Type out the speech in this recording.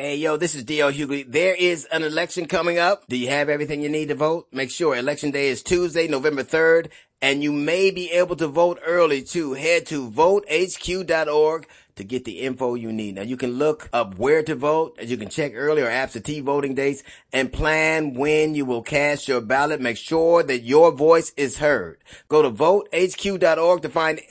Hey, yo, this is D.L. Hughley. There is an election coming up. Do you have everything you need to vote? Make sure Election Day is Tuesday, November 3rd, and you may be able to vote early too. Head to votehq.org to get the info you need. Now, you can look up where to vote, as you can check early or absentee voting dates, and plan when you will cast your ballot. Make sure that your voice is heard. Go to votehq.org to find